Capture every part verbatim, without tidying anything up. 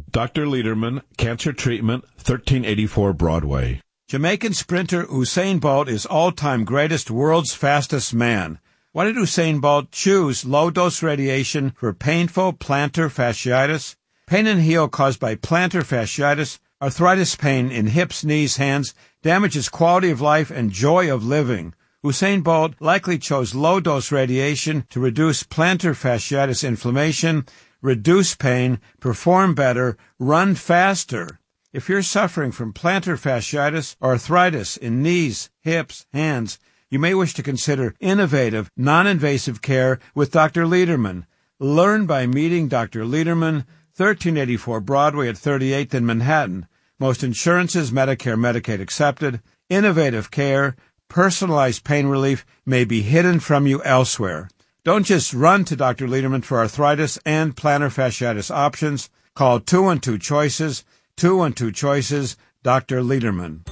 Doctor Lederman, Cancer Treatment, thirteen eighty-four Broadway. Jamaican sprinter Usain Bolt is all-time greatest, world's fastest man. Why did Usain Bolt choose low-dose radiation for painful plantar fasciitis? Pain and heel caused by plantar fasciitis, arthritis pain in hips, knees, hands, damages quality of life and joy of living. Usain Bolt likely chose low-dose radiation to reduce plantar fasciitis inflammation, reduce pain, perform better, run faster. If you're suffering from plantar fasciitis or arthritis in knees, hips, hands, you may wish to consider innovative, non-invasive care with Doctor Lederman. Learn by meeting Doctor Lederman, thirteen eighty-four Broadway at thirty-eighth in Manhattan. Most insurances, Medicare, Medicaid accepted. Innovative care, personalized pain relief may be hidden from you elsewhere. Don't just run to Doctor Lederman for arthritis and plantar fasciitis options. Call two one two choices, two one two choices, Doctor Lederman.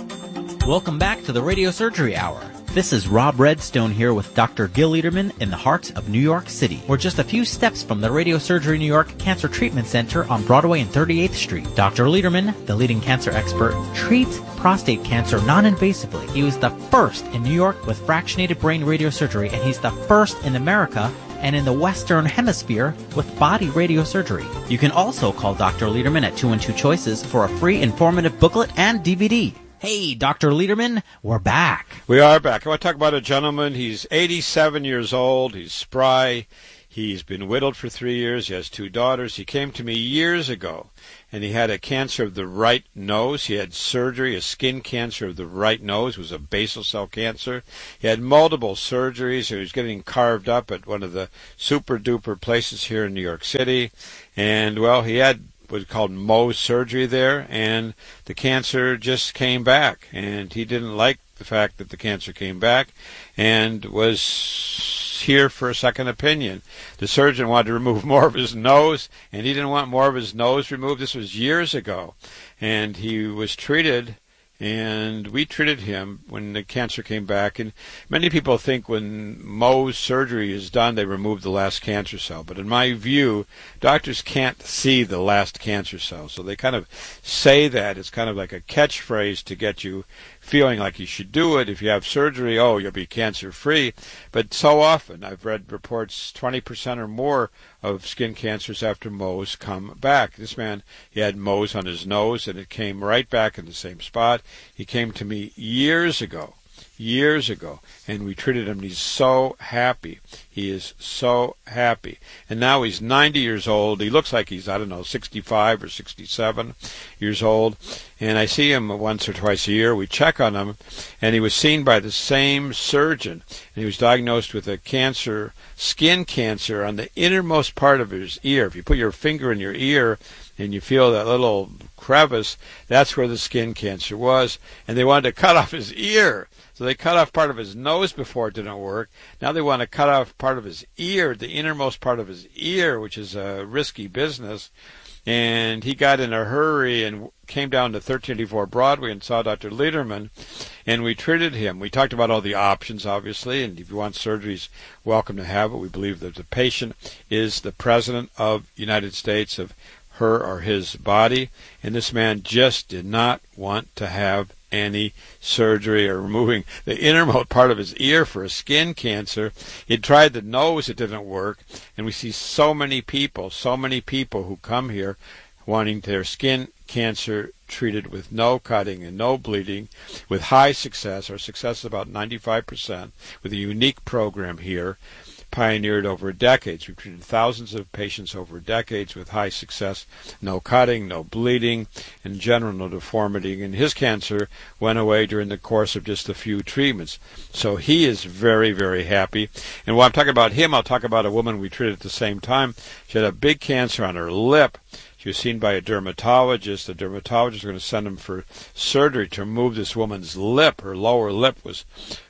Welcome back to the Radio Surgery Hour. This is Rob Redstone here with Doctor Gil Lederman in the heart of New York City. We're just a few steps from the Radio Surgery New York Cancer Treatment Center on Broadway and thirty-eighth Street. Doctor Lederman, the leading cancer expert, treats prostate cancer non-invasively. He was the first in New York with fractionated brain radiosurgery, and he's the first in America and in the Western Hemisphere with body radiosurgery. You can also call Doctor Lederman at two one two choices for a free informative booklet and D V D. Hey, Doctor Lederman, we're back. We are back. I want to talk about a gentleman. He's eighty-seven years old. He's spry. He's been widowed for three years. He has two daughters. He came to me years ago, and he had a cancer of the right nose. He had surgery, a skin cancer of the right nose. It was a basal cell cancer. He had multiple surgeries. He was getting carved up at one of the super-duper places here in New York City. And, well, he had was called Mohs surgery there, and the cancer just came back, and he didn't like the fact that the cancer came back and was here for a second opinion. The surgeon wanted to remove more of his nose, and he didn't want more of his nose removed. This was years ago, and he was treated, and we treated him when the cancer came back. And many people think when Mohs surgery is done, they remove the last cancer cell. But in my view, doctors can't see the last cancer cell. So they kind of say that. It's kind of like a catchphrase to get you feeling like you should do it. If you have surgery, oh, you'll be cancer-free. But so often, I've read reports, twenty percent or more of skin cancers after Mohs come back. This man, he had Mohs on his nose, and it came right back in the same spot. He came to me years ago, years ago, and we treated him, and he's so happy. He is so happy. And now he's ninety years old. He looks like he's, I don't know, sixty-five or sixty-seven years old. And I see him once or twice a year. We check on him, and he was seen by the same surgeon. And he was diagnosed with a cancer, skin cancer on the innermost part of his ear. If you put your finger in your ear and you feel that little crevice, that's where the skin cancer was. And they wanted to cut off his ear. So they cut off part of his nose before it didn't work. Now they want to cut off part of his ear, the innermost part of his ear, which is a risky business. And he got in a hurry and came down to thirteen eighty-four Broadway and saw Doctor Lederman, and we treated him. We talked about all the options, obviously, and if you want surgery, he's welcome to have it. We believe that the patient is the president of the United States, of her or his body, and this man just did not want to have any surgery or removing the innermost part of his ear for a skin cancer. He tried the nose, it didn't work, and we see so many people, so many people who come here wanting their skin cancer treated with no cutting and no bleeding, with high success. Our success is about ninety-five percent, with a unique program here, pioneered over decades. We've treated thousands of patients over decades with high success, no cutting, no bleeding, in general no deformity. And his cancer went away during the course of just a few treatments. So he is very, very happy. And while I'm talking about him, I'll talk about a woman we treated at the same time. She had a big cancer on her lip. She was seen by a dermatologist. The dermatologist was going to send him for surgery to remove this woman's lip. Her lower lip was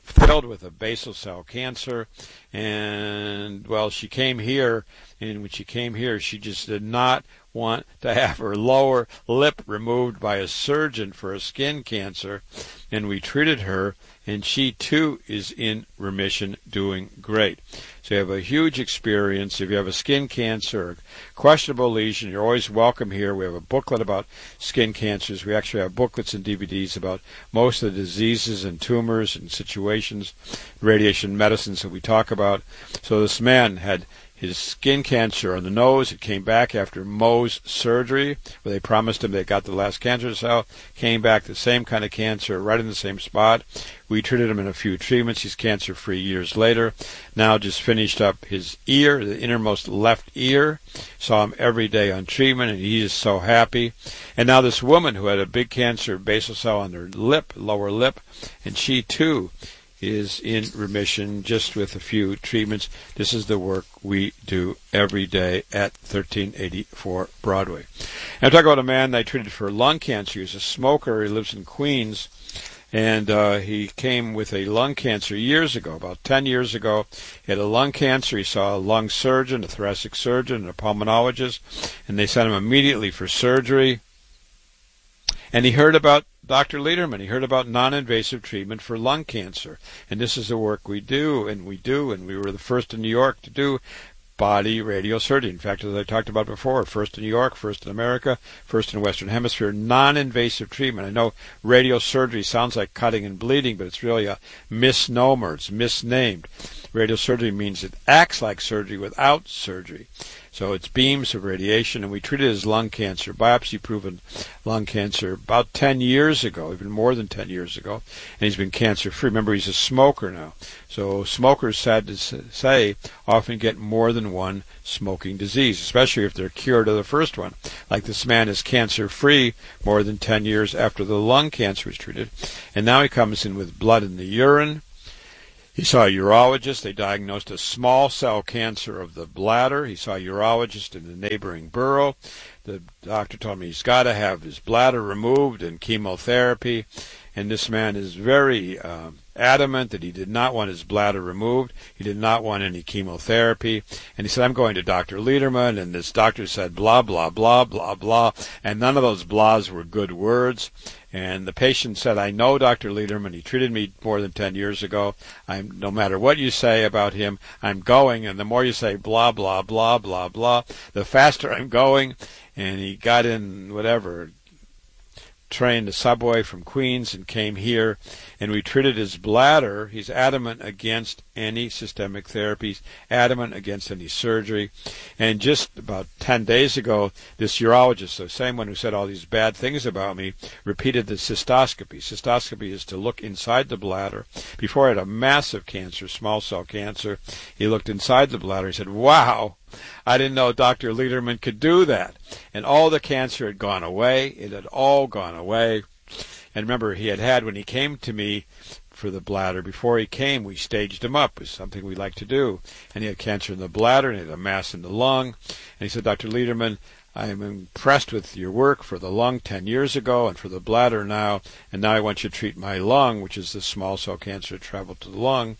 filled with a basal cell cancer. And, well, she came here, and when she came here, she just did not want to have her lower lip removed by a surgeon for a skin cancer. And we treated her, and she too is in remission, doing great. So you have a huge experience. If you have a skin cancer or questionable lesion, you're always welcome here. We have a booklet about skin cancers. We actually have booklets and D V Ds about most of the diseases and tumors and situations, radiation medicines that we talk about. So this man had his skin cancer on the nose. It came back after Mohs surgery, where they promised him they got the last cancer cell. Came back the same kind of cancer, right in the same spot. We treated him in a few treatments. He's cancer-free years later. Now just finished up his ear, the innermost left ear. Saw him every day on treatment, and he is so happy. And now this woman who had a big cancer basal cell on her lip, lower lip, and she too is in remission just with a few treatments. This is the work we do every day at thirteen eighty-four Broadway. And I'm talking about a man that I treated for lung cancer. He's a smoker. He lives in Queens. And uh, he came with a lung cancer years ago, about ten years ago. He had a lung cancer. He saw a lung surgeon, a thoracic surgeon, and a pulmonologist. And they sent him immediately for surgery. And he heard about Doctor Lederman. He heard about non-invasive treatment for lung cancer. And this is the work we do, and we do, and we were the first in New York to do body radiosurgery. In fact, as I talked about before, first in New York, first in America, first in the Western Hemisphere, non-invasive treatment. I know radiosurgery sounds like cutting and bleeding, but it's really a misnomer. It's misnamed. Radiosurgery means it acts like surgery without surgery. So it's beams of radiation, and we treated his lung cancer, biopsy-proven lung cancer, about ten years ago, even more than ten years ago, and he's been cancer-free. Remember, he's a smoker now. So smokers, sad to say, often get more than one smoking disease, especially if they're cured of the first one. Like this man is cancer-free more than ten years after the lung cancer was treated, and now he comes in with blood in the urine. He saw a urologist. They diagnosed a small cell cancer of the bladder. He saw a urologist in the neighboring borough. The doctor told me he's got to have his bladder removed and chemotherapy. And this man is very uh, adamant that he did not want his bladder removed. He did not want any chemotherapy. And he said, I'm going to Doctor Lederman. And this doctor said, blah, blah, blah, blah, blah. And none of those blahs were good words. And the patient said, I know Doctor Lederman. He treated me more than ten years ago. I'm, no matter what you say about him, I'm going. And the more you say blah, blah, blah, blah, blah, the faster I'm going. And he got in whatever, train, the subway from Queens, and came here, and we treated his bladder. He's adamant against any systemic therapies, adamant against any surgery. And just about ten days ago, this urologist, the same one who said all these bad things about me, repeated the cystoscopy. Cystoscopy is to look inside the bladder. Before I had a massive cancer, small cell cancer, he looked inside the bladder. He said, wow, I didn't know Doctor Lederman could do that. And all the cancer had gone away. It had all gone away. And remember, he had had, when he came to me for the bladder, before he came, we staged him up. It was something we like to do. And he had cancer in the bladder, and he had a mass in the lung. And he said, Doctor Lederman, I am impressed with your work for the lung ten years ago and for the bladder now. And now I want you to treat my lung, which is the small cell cancer that traveled to the lung.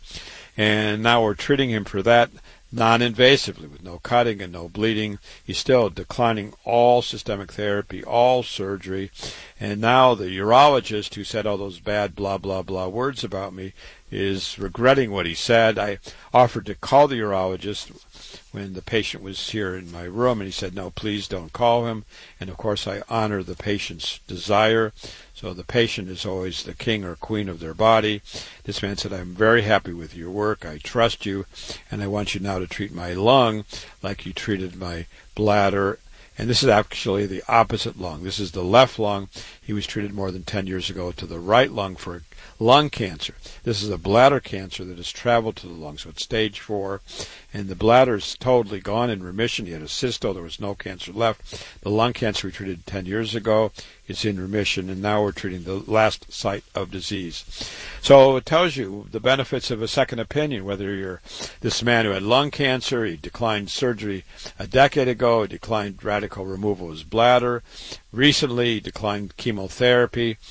And now we're treating him for that non-invasively, with no cutting and no bleeding. He's still declining all systemic therapy, all surgery. And now the urologist who said all those bad blah, blah, blah words about me is regretting what he said. I offered to call the urologist when the patient was here in my room, and he said, no, please don't call him. And of course I honor the patient's desire. So the patient is always the king or queen of their body. This man said, I'm very happy with your work. I trust you, and I want you now to treat my lung like you treated my bladder. And this is actually the opposite lung. This is the left lung. He was treated more than ten years ago to the right lung for lung cancer. This is a bladder cancer that has traveled to the lung, so it's stage four. And the bladder is totally gone, in remission. He had a cysto. There was no cancer left. The lung cancer we treated ten years ago is in remission, and now we're treating the last site of disease. So it tells you the benefits of a second opinion, whether you're this man who had lung cancer, he declined surgery a decade ago, he declined radical removal of his bladder, recently he declined chemotherapy,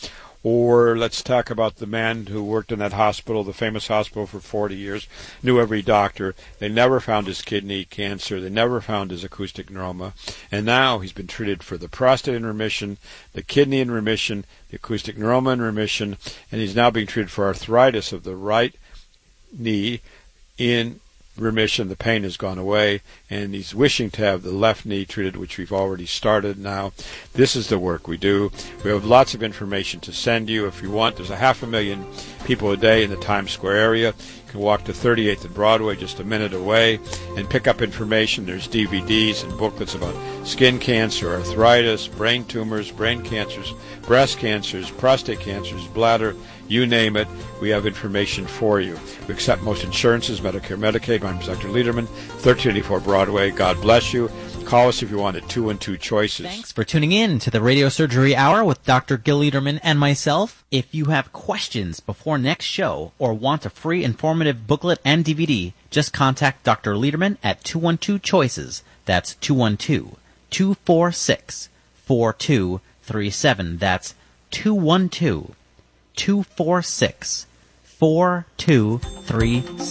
Or let's talk about the man who worked in that hospital, the famous hospital for forty years, knew every doctor. They never found his kidney cancer. They never found his acoustic neuroma. And now he's been treated for the prostate in remission, the kidney in remission, the acoustic neuroma in remission, and he's now being treated for arthritis of the right knee in remission. The pain has gone away, and he's wishing to have the left knee treated, which we've already started now. This is the work we do. We have lots of information to send you if you want. There's a half a million people a day in the Times Square area. You can walk to thirty-eighth and Broadway, just a minute away, and pick up information. There's D V Ds and booklets about skin cancer, arthritis, brain tumors, brain cancers, breast cancers, prostate cancers, bladder, you name it. We have information for you. We accept most insurances, Medicare, Medicaid. My name is Doctor Lederman, thirteen eighty-four Broadway. God bless you. Call us if you want at two one two choices. Thanks for tuning in to the Radio Surgery Hour with Doctor Gil Lederman and myself. If you have questions before next show or want a free informative booklet and D V D, just contact Doctor Lederman at two one two choices. That's two one two, two four six, four two three seven. That's two one two, two four six, four two three seven.